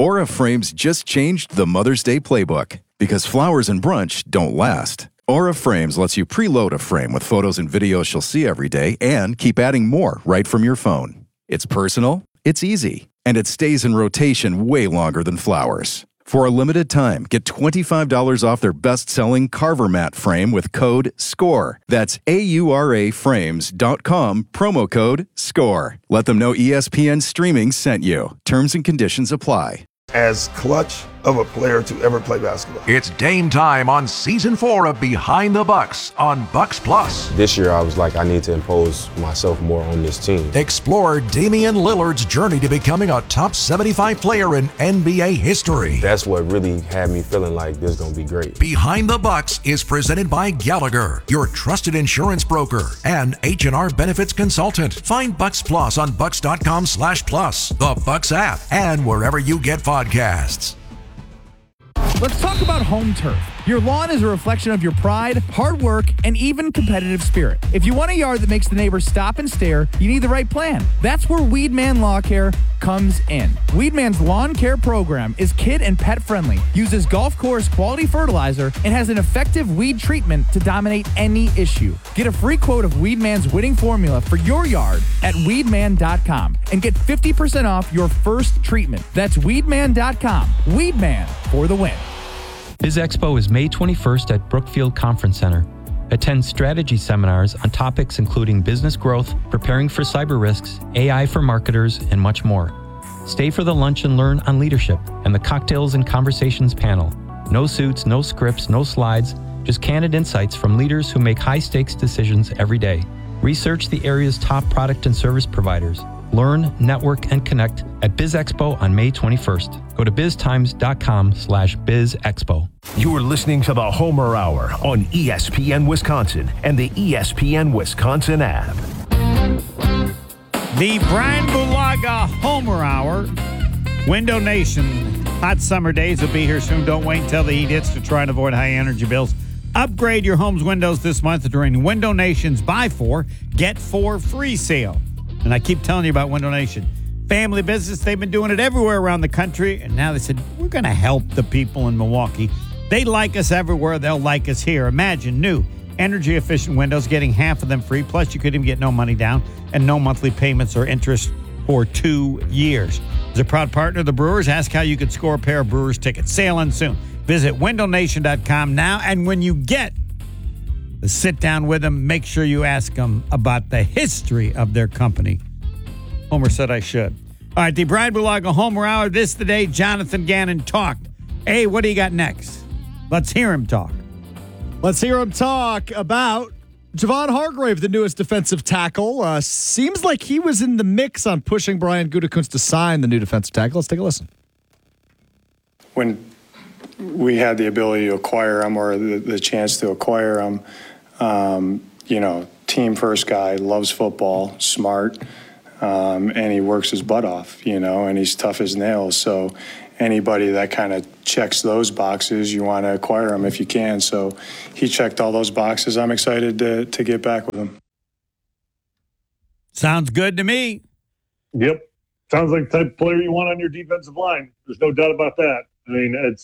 Aura Frames just changed the Mother's Day playbook because flowers and brunch don't last. Aura Frames lets you preload a frame with photos and videos she'll see every day and keep adding more right from your phone. It's personal, it's easy, and it stays in rotation way longer than flowers. For a limited time, get $25 off their best-selling Carver Mat frame with code SCORE. That's AURAFrames.com, promo code SCORE. Let them know ESPN Streaming sent you. Terms and conditions apply. As clutch of a player to ever play basketball. It's game time on Season 4 of Behind the Bucks on Bucks Plus. This year, I was like, I need to impose myself more on this team. Explore Damian Lillard's journey to becoming a top 75 player in NBA history. That's what really had me feeling like this is going to be great. Behind the Bucks is presented by Gallagher, your trusted insurance broker, and H&R Benefits Consultant. Find Bucks Plus on bucks.com/plus, the Bucks app, and wherever you get podcasts. Let's talk about Home Turf. Your lawn is a reflection of your pride, hard work, and even competitive spirit. If you want a yard that makes the neighbors stop and stare, you need the right plan. That's where Weedman Lawn Care comes in. Weedman's lawn care program is kid and pet friendly, uses golf course quality fertilizer, and has an effective weed treatment to dominate any issue. Get a free quote of Weedman's winning formula for your yard at weedman.com and get 50% off your first treatment. That's weedman.com. Weedman for the win. Biz Expo is May 21st at Brookfield Conference Center. Attend strategy seminars on topics including business growth, preparing for cyber risks, AI for marketers, and much more. Stay for the lunch and learn on leadership and the cocktails and conversations panel. No suits, no scripts, no slides, just candid insights from leaders who make high-stakes decisions every day. Research the area's top product and service providers. Learn, network, and connect at BizExpo on May 21st. Go to biztimes.com/BizExpo. You're listening to the Homer Hour on ESPN Wisconsin and the ESPN Wisconsin app. The Brian Bulaga Homer Hour. Window Nation. Hot summer days will be here soon. Don't wait until the heat hits to try and avoid high energy bills. Upgrade your home's windows this month during Window Nation's Buy 4, Get 4 free sale. And I keep telling you about Window Nation. Family business, they've been doing it everywhere around the country. And now they said, we're going to help the people in Milwaukee. They like us everywhere. They'll like us here. Imagine new energy-efficient windows, getting half of them free. Plus, you could even get no money down and no monthly payments or interest for 2 years. As a proud partner of the Brewers, ask how you could score a pair of Brewers tickets. Sailing soon. Visit windownation.com now. And when you get the sit down with them, make sure you ask them about the history of their company. Homer said I should. All right, the Brian Bulaga Homer Hour. This the day Jonathan Gannon talked. Hey, what do you got next? Let's hear him talk. Let's hear him talk about Javon Hargrave, the newest defensive tackle. Seems like he was in the mix on pushing Brian Gutekunst to sign the new defensive tackle. Let's take a listen. When we had the ability to acquire him, or the chance to acquire him, team first guy, loves football, smart, and he works his butt off, and he's tough as nails. So anybody that kind of checks those boxes, you want to acquire him if you can. So he checked all those boxes. I'm excited to get back with him. Sounds good to me. Yep. Sounds like the type of player you want on your defensive line. There's no doubt about that. I mean, it's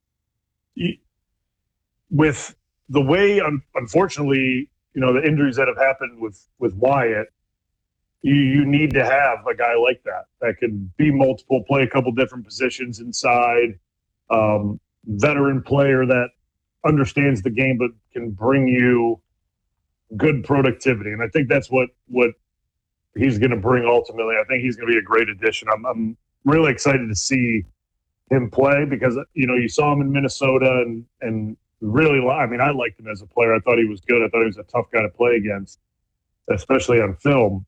with the way, unfortunately, the injuries that have happened with Wyatt, you need to have a guy like that can be multiple, play a couple different positions inside, veteran player that understands the game but can bring you good productivity. And I think that's what he's going to bring ultimately. I think he's going to be a great addition. I'm really excited to see him play because, you saw him in Minnesota and really, I liked him as a player. I thought he was good. I thought he was a tough guy to play against, especially on film.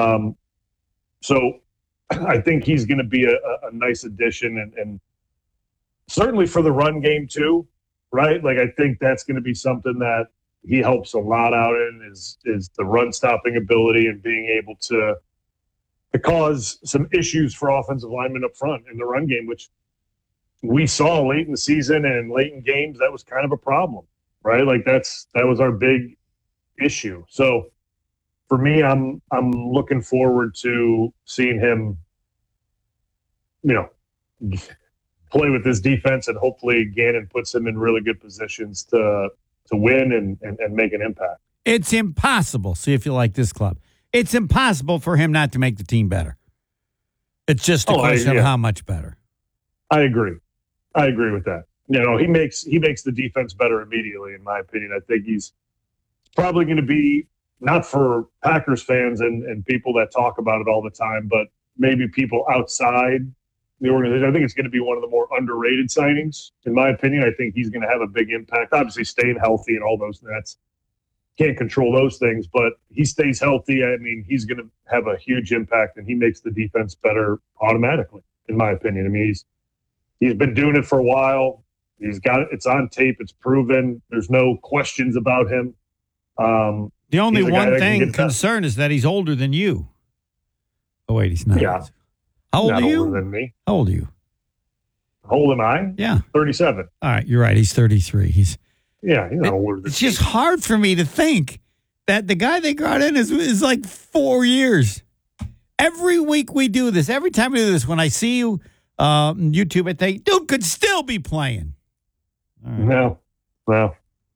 So I think he's going to be a nice addition and certainly for the run game too, right? Like, I think that's going to be something that he helps a lot out in is the run stopping ability and being able to cause some issues for offensive linemen up front in the run game, which we saw late in the season and late in games. That was kind of a problem, right? Like that was our big issue. So for me, I'm looking forward to seeing him, play with this defense, and hopefully Gannon puts him in really good positions to win and make an impact. It's impossible. See if you like this club. It's impossible for him not to make the team better. It's just a question of how much better. I agree with that. He makes the defense better immediately, in my opinion. I think he's probably going to be, not for Packers fans and people that talk about it all the time, but maybe people outside the organization. I think it's going to be one of the more underrated signings, in my opinion. I think he's going to have a big impact. Obviously, staying healthy and all those, can't control those things, but he stays healthy. I mean, he's going to have a huge impact, and he makes the defense better automatically, in my opinion. I mean, he's been doing it for a while. He's got it. It's on tape. It's proven. There's no questions about him. The only one thing concern is that he's older than you. Oh, wait, he's not. Yeah. How old are you? Older than me. How old are you? How old am I? Yeah. 37. All right, you're right. He's 33. He's not older than me. It's just hard for me to think that the guy they got in is like 4 years. Every week we do this. Every time we do this, when I see you on YouTube, I think, dude could still be playing. All right. No. Well,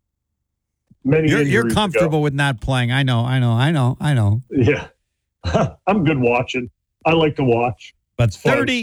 you're comfortable with not playing. I know. Yeah. I'm good watching. I like to watch. But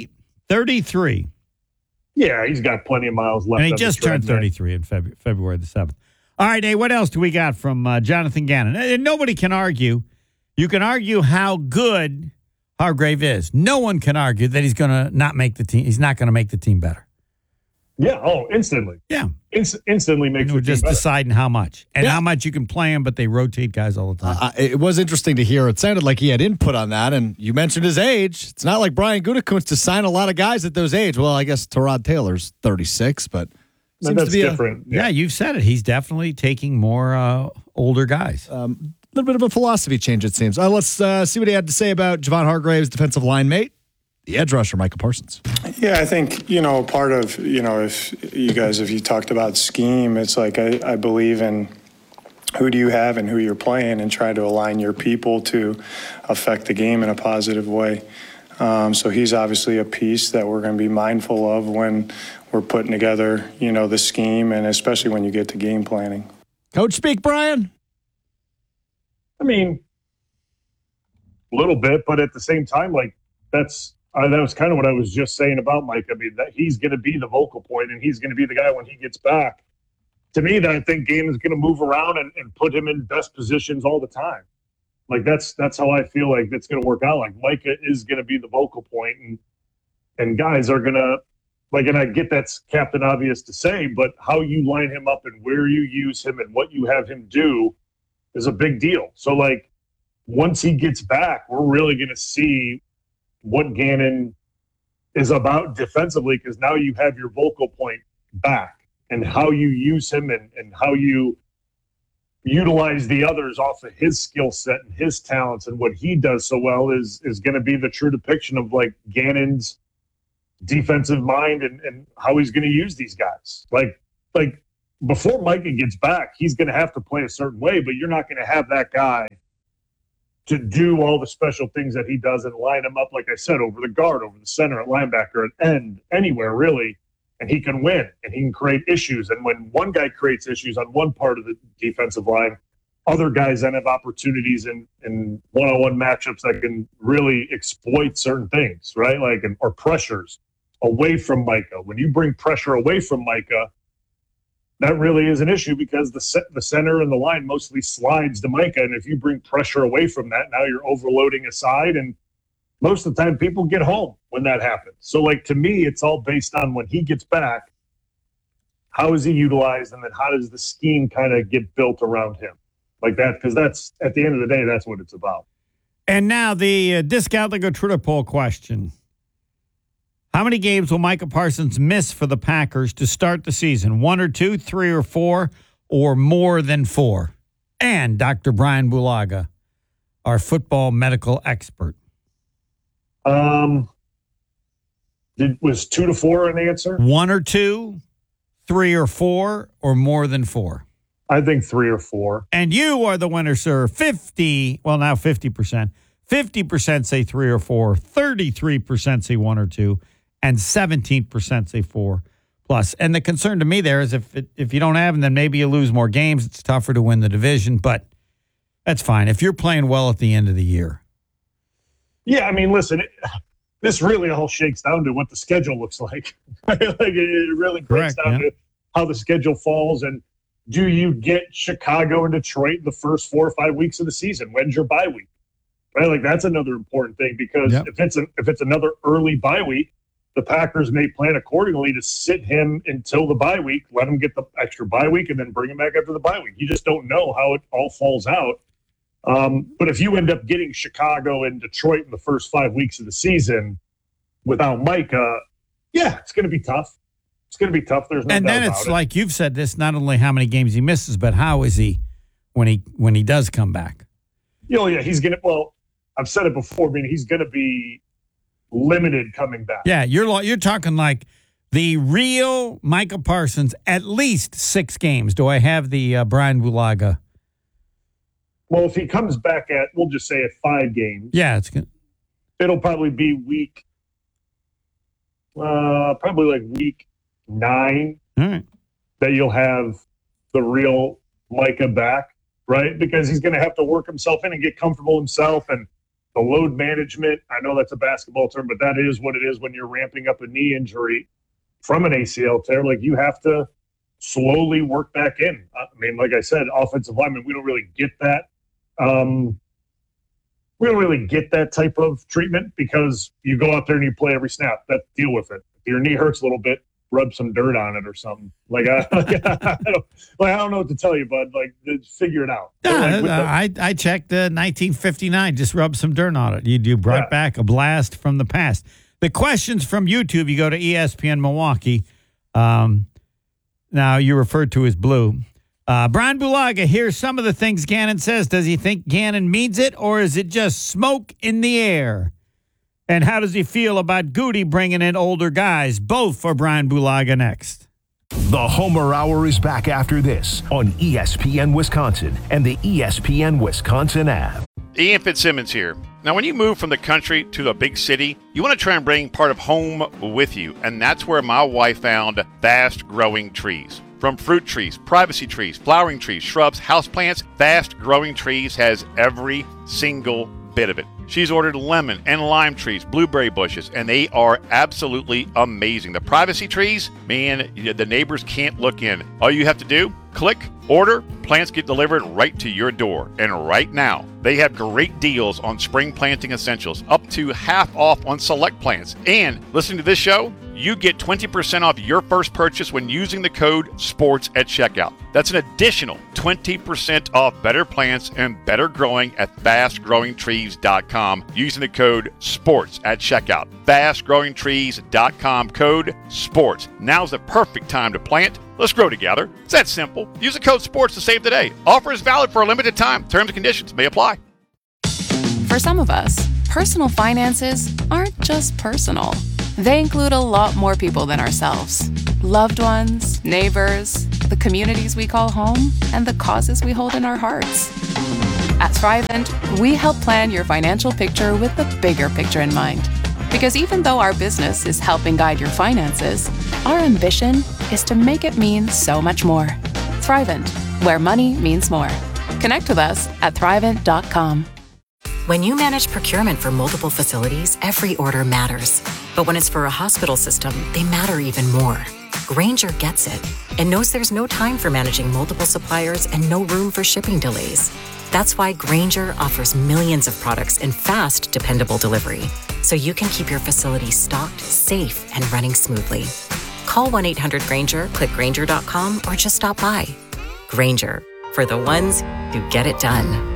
33. Yeah, he's got plenty of miles left. And he just turned 33 in February the 7th. All right, Dave, what else do we got from Jonathan Gannon? And nobody can argue. You can argue how good Hargrave is. No one can argue that he's going to not make the team. He's not going to make the team better. Yeah. Oh, instantly. Yeah. Instantly makes the team just better. deciding how much and how much you can play him, but they rotate guys all the time. It was interesting to hear. It sounded like he had input on that, and you mentioned his age. It's not like Brian Gutekunst to sign a lot of guys at those age. Well, I guess Tyrod Taylor's 36, but seems that's to be different. Yeah, you've said it. He's definitely taking more older guys. A little bit of a philosophy change, it seems. Let's see what he had to say about Javon Hargrave's defensive line mate, the edge rusher, Micah Parsons. Yeah, I think, part of, if you talked about scheme, it's like I believe in who do you have and who you're playing and try to align your people to affect the game in a positive way. So he's obviously a piece that we're going to be mindful of when we're putting together, the scheme, and especially when you get to game planning. Coach speak, Brian? I mean, a little bit, but at the same time, that was kind of what I was just saying about Mike. I mean, that he's going to be the vocal point, and he's going to be the guy when he gets back. To me, that I think Gannon's going to move around and put him in best positions all the time. That's how I feel like it's going to work out. Like Micah is going to be the vocal point, and guys are going to and I get that's Captain Obvious to say, but how you line him up and where you use him and what you have him do is a big deal. So once he gets back, we're really going to see what Gannon is about defensively, because now you have your vocal point back, and how you use him and how you utilize the others off of his skill set and his talents and what he does so well is going to be the true depiction of Gannon's defensive mind and how he's going to use these guys. Like before Micah gets back, he's going to have to play a certain way, but you're not going to have that guy to do all the special things that he does and line him up, like I said, over the guard, over the center, at linebacker, at end, anywhere really, and he can win and he can create issues. And when one guy creates issues on one part of the defensive line, other guys then have opportunities in one-on-one matchups that can really exploit certain things, right? Or pressures away from Micah. When you bring pressure away from Micah, that really is an issue, because the center and the line mostly slides to Micah. And if you bring pressure away from that, now you're overloading a side. And most of the time people get home when that happens. So to me, it's all based on when he gets back, how is he utilized? And then how does the scheme kind of get built around him like that? Because that's, at the end of the day, that's what it's about. And now the Disc Outlook Twitter poll question. How many games will Micah Parsons miss for the Packers to start the season? 1 or 2, 3 or 4, or more than 4? And Dr. Brian Bulaga, our football medical expert. Was 2 to 4 an answer? 1 or 2, 3 or 4, or more than 4? I think 3 or 4. And you are the winner, sir. 50% say 3 or 4, 33% say 1 or 2, and 17% say 4+. And the concern to me there is if you don't have them, then maybe you lose more games. It's tougher to win the division, but that's fine if you're playing well at the end of the year. Yeah, I mean, listen, this really all shakes down to what the schedule looks like. Like it really breaks down to how the schedule falls, and do you get Chicago and Detroit the first 4 or 5 weeks of the season? When's your bye week? Right, like that's another important thing, because if it's another early bye week, the Packers may plan accordingly to sit him until the bye week, let him get the extra bye week, and then bring him back after the bye week. You just don't know how it all falls out. But if you end up getting Chicago and Detroit in the first 5 weeks of the season without Micah, it's going to be tough. It's going to be tough. There's no and doubt then about it's it. like you've said this, not only how many games he misses, but how is he when he does come back? He's going to. Well, I've said it before. I mean, he's going to be limited coming back. Yeah, you're talking like the real Micah Parsons, at least 6 games. Do I have the Brian Bulaga? Well, if he comes back we'll just say at 5 games. Yeah, it's good. It'll probably be week 9 that you'll have the real Micah back, right? Because he's going to have to work himself in and get comfortable himself, and the load management. I know that's a basketball term, but that is what it is when you're ramping up a knee injury from an ACL tear. Like, you have to slowly work back in. I mean, like I said, offensive linemen, we don't really get that. We don't really get that type of treatment, because you go out there and you play every snap. Deal with it. If your knee hurts a little bit, rub some dirt on it or something. Like, I don't know what to tell you, bud. Like, figure it out. I checked 1959. Just rub some dirt on it. You brought back a blast from the past. The questions from YouTube, you go to ESPN Milwaukee. Now, you referred to as Blue. Brian Bulaga, here's some of the things Gannon says. Does he think Gannon means it, or is it just smoke in the air? And how does he feel about Goody bringing in older guys? Both for Brian Bulaga next. The Homer Hour is back after this on ESPN Wisconsin and the ESPN Wisconsin app. Ian Fitzsimmons here. Now, when you move from the country to the big city, you want to try and bring part of home with you, and that's where my wife found Fast Growing Trees. From fruit trees, privacy trees, flowering trees, shrubs, houseplants, Fast Growing Trees has every single bit of it. She's ordered lemon and lime trees, blueberry bushes, and they are absolutely amazing. The privacy trees, man, the neighbors can't look in. All you have to do, click, order, plants get delivered right to your door. And right now, they have great deals on spring planting essentials, up to half off on select plants. And listening to this show, you get 20% off your first purchase when using the code SPORTS at checkout. That's an additional 20% off better plants and better growing at fastgrowingtrees.com using the code SPORTS at checkout. Fastgrowingtrees.com, code SPORTS. Now's the perfect time to plant. Let's grow together. It's that simple. Use the code SPORTS to save today. Offer is valid for a limited time. Terms and conditions may apply. For some of us, personal finances aren't just personal. They include a lot more people than ourselves. Loved ones, neighbors, the communities we call home, and the causes we hold in our hearts. At Thrivent, we help plan your financial picture with the bigger picture in mind. Because even though our business is helping guide your finances, our ambition is to make it mean so much more. Thrivent, where money means more. Connect with us at Thrivent.com. When you manage procurement for multiple facilities, every order matters. But when it's for a hospital system, they matter even more. Grainger gets it and knows there's no time for managing multiple suppliers and no room for shipping delays. That's why Grainger offers millions of products in fast, dependable delivery, so you can keep your facility stocked, safe, and running smoothly. Call 1-800-GRAINGER, click Grainger.com, or just stop by. Grainger, for the ones who get it done.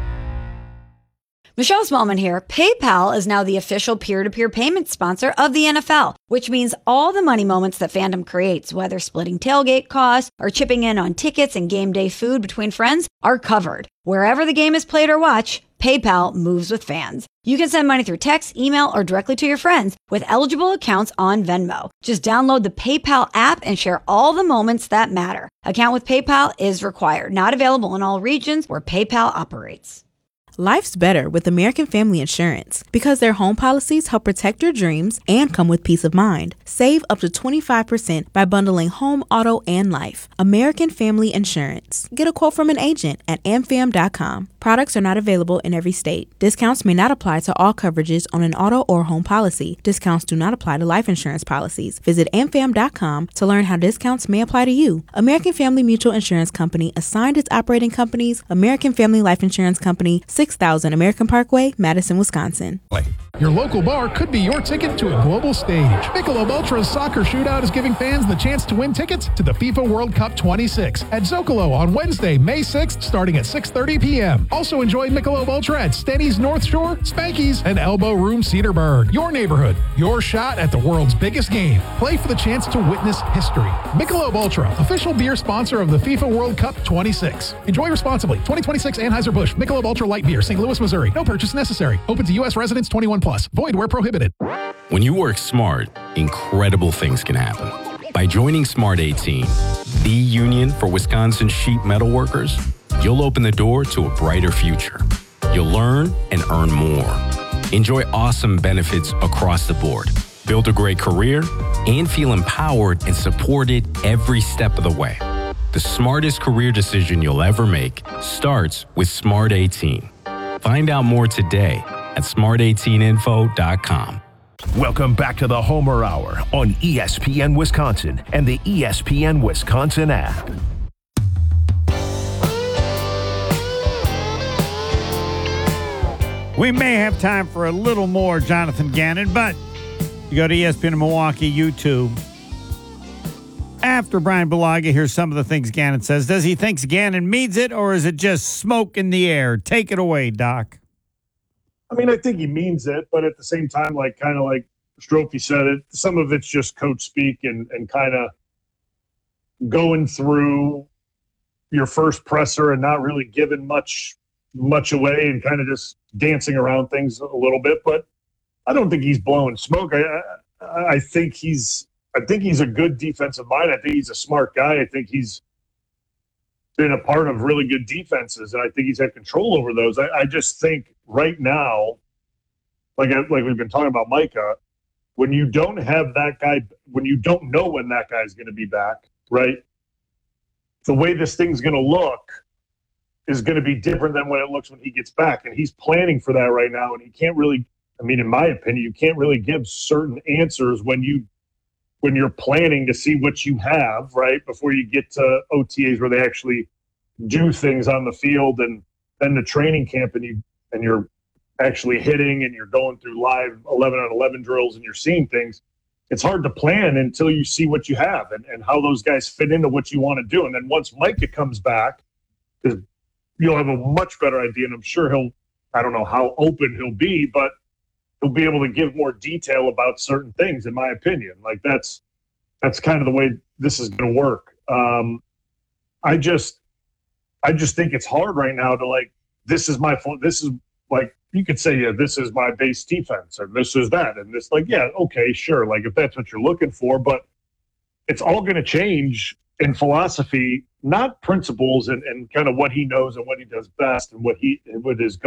Michelle Smallman here. PayPal is now the official peer-to-peer payment sponsor of the NFL, which means all the money moments that fandom creates, whether splitting tailgate costs or chipping in on tickets and game day food between friends, are covered. Wherever the game is played or watched, PayPal moves with fans. You can send money through text, email, or directly to your friends with eligible accounts on Venmo. Just download the PayPal app and share all the moments that matter. Account with PayPal is required. Not available in all regions where PayPal operates. Life's better with American Family Insurance because their home policies help protect your dreams and come with peace of mind. Save up to 25% by bundling home, auto, and life. American Family Insurance. Get a quote from an agent at amfam.com. Products are not available in every state. Discounts may not apply to all coverages on an auto or home policy. Discounts do not apply to life insurance policies. Visit amfam.com to learn how discounts may apply to you. American Family Mutual Insurance Company assigned its operating companies, American Family Life Insurance Company, 6000 American Parkway, Madison, Wisconsin. Your local bar could be your ticket to a global stage. Michelob Ultra's Soccer Shootout is giving fans the chance to win tickets to the FIFA World Cup 26 at Zocalo on Wednesday, May 6th, starting at 6:30 p.m. Also enjoy Michelob Ultra at Stenny's North Shore, Spanky's, and Elbow Room Cedarburg. Your neighborhood, your shot at the world's biggest game. Play for the chance to witness history. Michelob Ultra, official beer sponsor of the FIFA World Cup 26. Enjoy responsibly. 2026 Anheuser-Busch Michelob Ultra Light Beer, St. Louis, Missouri. No purchase necessary. Open to U.S. residents 21+. Void where prohibited. When you work smart, incredible things can happen. By joining Smart 18, the union for Wisconsin sheet metal workers, you'll open the door to a brighter future. You'll learn and earn more. Enjoy awesome benefits across the board. Build a great career and feel empowered and supported every step of the way. The smartest career decision you'll ever make starts with Smart 18. Find out more today at smart18info.com. Welcome back to the Homer Hour on ESPN Wisconsin and the ESPN Wisconsin app. We may have time for a little more Jonathan Gannon, but you go to ESPN Milwaukee YouTube. After Brian Bulaga, here's some of the things Gannon says. Does he think Gannon means it, or is it just smoke in the air? Take it away, Doc. I mean, I think he means it, but at the same time, kind of like Strophe said it, some of it's just coach speak and kind of going through your first presser and not really giving much away and kind of just dancing around things a little bit. But I don't think he's blowing smoke. I think he's a good defensive mind. I think he's a smart guy. I think he's been a part of really good defenses, and I think he's had control over those. I just think right now, like we've been talking about Micah, when you don't have that guy, when you don't know when that guy's going to be back, right, the way this thing's going to look is going to be different than when it looks when he gets back. And he's planning for that right now, and he can't really, I mean, in my opinion, you can't really give certain answers when you're planning to see what you have, right, before you get to OTAs where they actually do things on the field, and then the training camp, and you're actually hitting and you're going through live 11-on-11 drills and you're seeing things. It's hard to plan until you see what you have and how those guys fit into what you want to do. And then once Micah comes back, you'll have a much better idea, and I'm sure I don't know how open he'll be, but he'll be able to give more detail about certain things, in my opinion. Like that's kind of the way this is going to work. I just think it's hard right now to this is like, you could say, yeah, this is my base defense, or this is that, and this, yeah, okay, sure. Like if that's what you're looking for, but it's all going to change in philosophy, not principles and kind of what he knows and what he does best and what his